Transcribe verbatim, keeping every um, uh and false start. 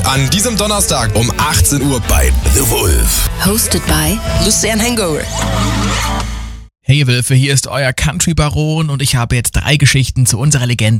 An diesem Donnerstag um achtzehn Uhr bei The Wolf. Hosted by Lucian Hangover. Hey ihr Wölfe, hier ist euer Country-Baron und ich habe jetzt drei Geschichten zu unserer Legende